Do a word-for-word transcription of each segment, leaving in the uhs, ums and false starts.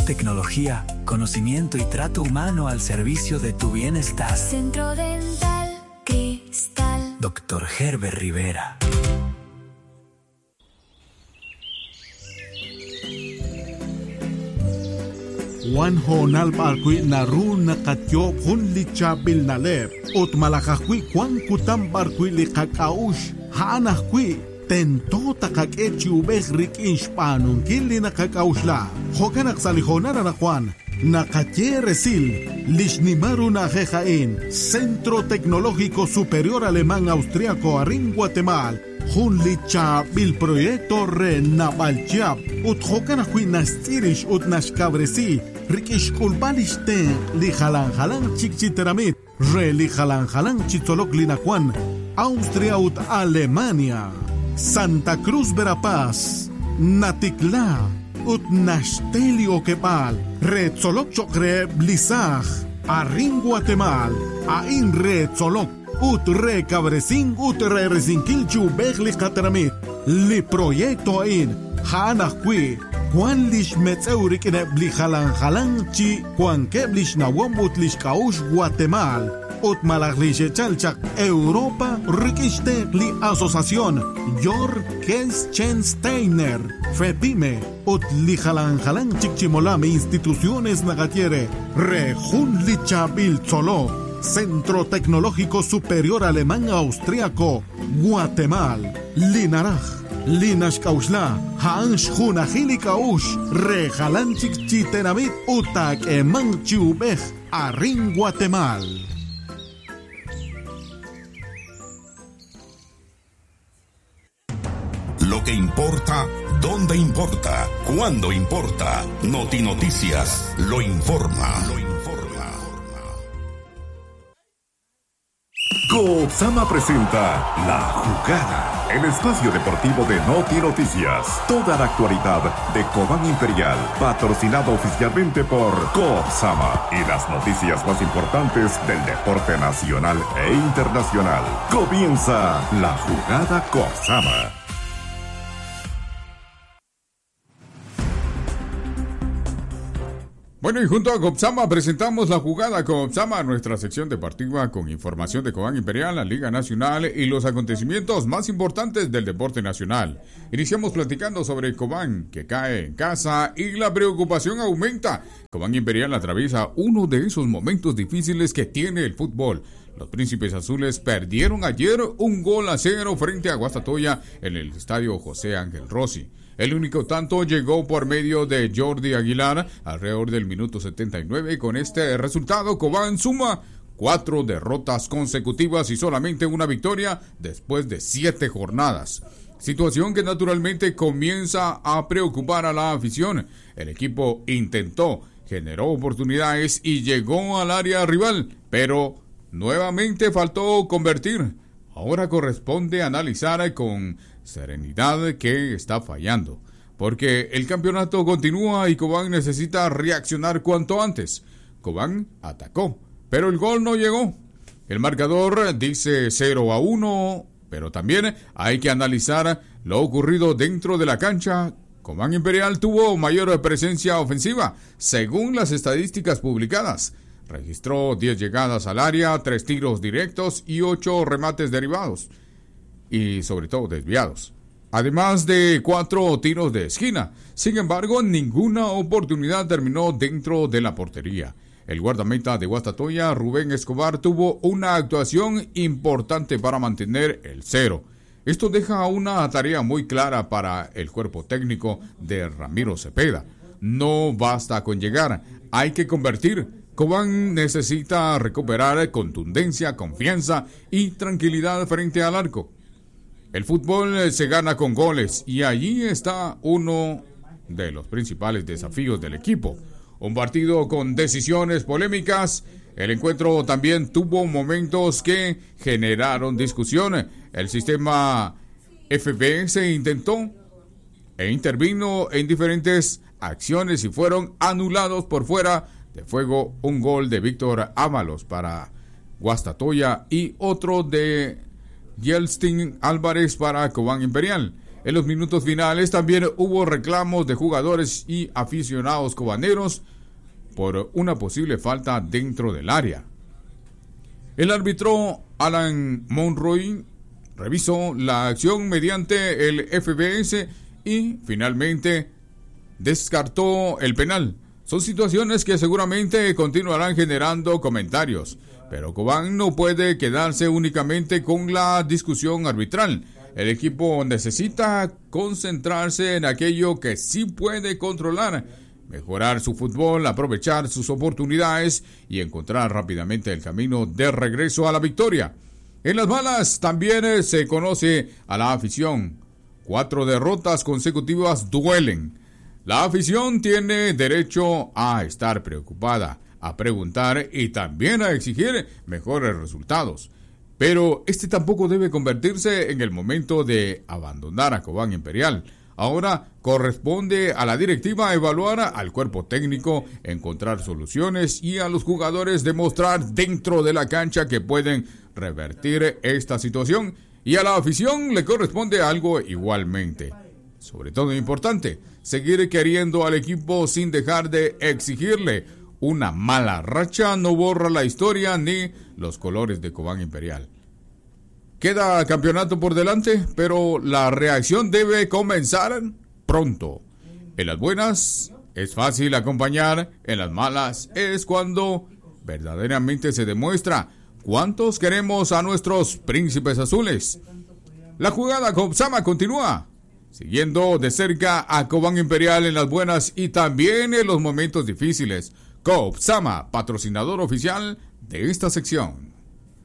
tecnología, conocimiento y trato humano al servicio de tu bienestar. Centro Dental Cristal. Doctor Herbert Rivera. Wan honal barkui naru nakatyo hun lichabil nalep. Ot malakakui kwan kutam barkui likakaush. Haanakui tento takak-echi ubeh rik inshpanun kili nakakaushla. Hokanak salihonara na kwan. Nakatye resil. Lishnimaru na jejain. Centro Tecnológico Superior Alemán Austriaco Arin Guatemala. Hun lichabil proyecto re nabalchiab. Ut hokanakui nastirish ut nashkabresi. Rikish kulbalishte li halan halan chikchiteramit. Re li halan halan chitolok linakwan. Austria ut Alemania. Santa Cruz Verapaz. Natikla. Ut Nashtelio Kepal. Re tzolok chokre blisaj. Arin Guatemala. Ain re tzolok. Ut re cabresin ut re resinkilchu begli kataramit. Li proyecto ain. Hanakwi. Juan lish metzeurik ne bli halan halan chi. Juan keblish na wombut lish kaush Guatemala. Ut malaglishe chalchak Europa rikishte li asociación Jor Kenstensteiner Fepime ut li halan halan chikchimolame instituciones nagatiere Rejun li chabil tzolo Centro Tecnológico Superior Alemán Austriaco Guatemala Linaraj Linash Kaushla, Hansh Hunahili Kaush, Rejalanchik Chitenamit, Utak Eman Chiubej, Arin Guatemala. Lo que importa, dónde importa, cuándo importa. Noti Noticias lo informa. Lo informa. Copsama presenta La Jugada, el espacio deportivo de Noti Noticias. Toda la actualidad de Cobán Imperial, patrocinado oficialmente por Copsama y las noticias más importantes del deporte nacional e internacional. Comienza La Jugada Copsama. Bueno, y junto a Copsama presentamos La Jugada Copsama, nuestra sección deportiva con información de Cobán Imperial, la Liga Nacional y los acontecimientos más importantes del deporte nacional. Iniciamos platicando sobre Cobán, que cae en casa y la preocupación aumenta. Cobán Imperial atraviesa uno de esos momentos difíciles que tiene el fútbol. Los Príncipes Azules perdieron ayer un gol a cero frente a Guastatoya en el estadio José Ángel Rossi. El único tanto llegó por medio de Jordi Aguilar alrededor del minuto setenta y nueve. Con este resultado, Cobán suma cuatro derrotas consecutivas y solamente una victoria después de siete jornadas. Situación que naturalmente comienza a preocupar a la afición. El equipo intentó, generó oportunidades y llegó al área rival, pero nuevamente faltó convertir. Ahora corresponde analizar con serenidad qué está fallando, porque el campeonato continúa y Cobán necesita reaccionar cuanto antes. Cobán atacó, pero el gol no llegó. El marcador dice cero a uno, pero también hay que analizar lo ocurrido dentro de la cancha. Cobán Imperial tuvo mayor presencia ofensiva, según las estadísticas publicadas. Registró diez llegadas al área, tres tiros directos y ocho remates derivados. Y sobre todo desviados, además de cuatro tiros de esquina. Sin embargo, ninguna oportunidad terminó dentro de la portería. El guardameta de Guastatoya, Rubén Escobar, tuvo una actuación importante para mantener el cero. Esto deja una tarea muy clara para el cuerpo técnico de Ramiro Cepeda. No basta con llegar, hay que convertir. Cobán necesita recuperar contundencia, confianza y tranquilidad frente al arco. El fútbol se gana con goles y allí está uno de los principales desafíos del equipo. Un partido con decisiones polémicas. El encuentro también tuvo momentos que generaron discusión. El sistema F B se intentó e intervino en diferentes acciones y fueron anulados por fuera de fuego. Un gol de Víctor Ábalos para Guastatoya y otro de Yelstin Álvarez para Cobán Imperial. En los minutos finales también hubo reclamos de jugadores y aficionados cobaneros por una posible falta dentro del área. El árbitro Alan Monroy revisó la acción mediante el F B S y finalmente descartó el penal. Son situaciones que seguramente continuarán generando comentarios, pero Cobán no puede quedarse únicamente con la discusión arbitral. El equipo necesita concentrarse en aquello que sí puede controlar, mejorar su fútbol, aprovechar sus oportunidades y encontrar rápidamente el camino de regreso a la victoria. En las malas también se conoce a la afición. Cuatro derrotas consecutivas duelen. La afición tiene derecho a estar preocupada, a preguntar y también a exigir mejores resultados. Pero este tampoco debe convertirse en el momento de abandonar a Cobán Imperial. Ahora corresponde a la directiva evaluar al cuerpo técnico, encontrar soluciones y a los jugadores demostrar dentro de la cancha que pueden revertir esta situación, y a la afición le corresponde algo igualmente. Sobre todo importante, seguir queriendo al equipo sin dejar de exigirle. Una mala racha no borra la historia ni los colores de Cobán Imperial. Queda campeonato por delante, pero la reacción debe comenzar pronto. En las buenas es fácil acompañar, en las malas es cuando verdaderamente se demuestra cuántos queremos a nuestros príncipes azules. La jugada Cobsama continúa, siguiendo de cerca a Cobán Imperial en las buenas y también en los momentos difíciles. Cobsama, patrocinador oficial de esta sección.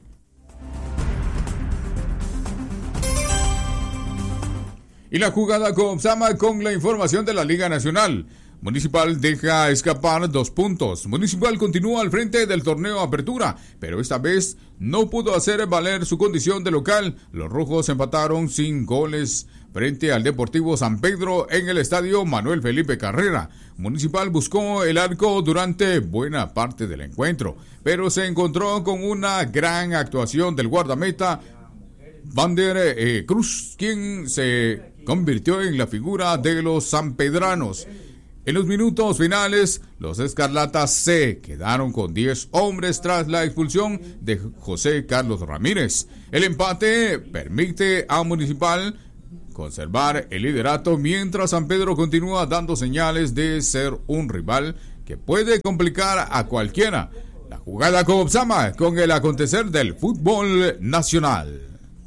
Y la jugada Cobsama con la información de la Liga Nacional. Municipal deja escapar dos puntos. Municipal continúa al frente del torneo Apertura, pero esta vez no pudo hacer valer su condición de local. Los rojos empataron sin goles frente al Deportivo San Pedro en el estadio Manuel Felipe Carrera. Municipal buscó el arco durante buena parte del encuentro, pero se encontró con una gran actuación del guardameta Vander eh, Cruz, quien se convirtió en la figura de los sanpedranos. En los minutos finales, los escarlatas se quedaron con diez hombres tras la expulsión de José Carlos Ramírez. El empate permite a Municipal conservar el liderato, mientras San Pedro continúa dando señales de ser un rival que puede complicar a cualquiera. La jugada Cobsama con el acontecer del fútbol nacional.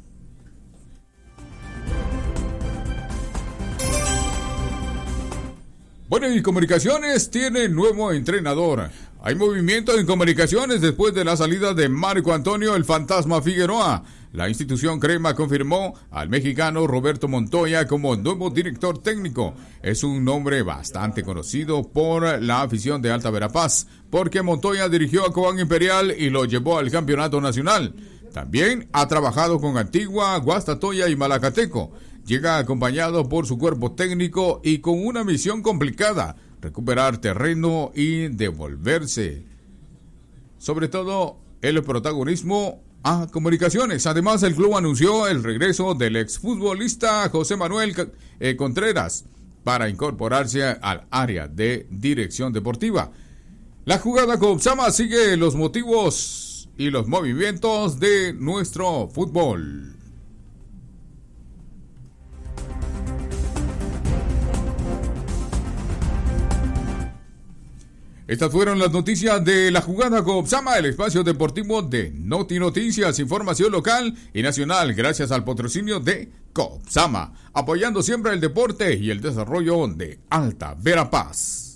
Bueno, y Comunicaciones tiene nuevo entrenador. Hay movimiento en Comunicaciones después de la salida de Marco Antonio el Fantasma Figueroa. La institución crema confirmó al mexicano Roberto Montoya como nuevo director técnico. Es un nombre bastante conocido por la afición de Alta Verapaz, porque Montoya dirigió a Cobán Imperial y lo llevó al campeonato nacional. También ha trabajado con Antigua, Guastatoya y Malacateco. Llega acompañado por su cuerpo técnico y con una misión complicada: recuperar terreno y devolverse, sobre todo, el protagonismo a Comunicaciones. Además, el club anunció el regreso del exfutbolista José Manuel eh, Contreras para incorporarse al área de dirección deportiva. La jugada Cobsama sigue los motivos y los movimientos de nuestro fútbol. Estas fueron las noticias de la jugada Cobsama, el espacio deportivo de Noti Noticias, información local y nacional, gracias al patrocinio de Cobsama, apoyando siempre el deporte y el desarrollo de Alta Verapaz.